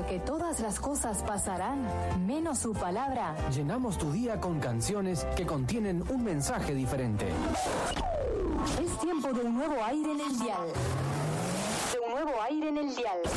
que todas las cosas pasarán, menos su palabra. Llenamos tu día con canciones que contienen un mensaje diferente. Es tiempo de un nuevo aire en el dial. De un nuevo aire en el dial.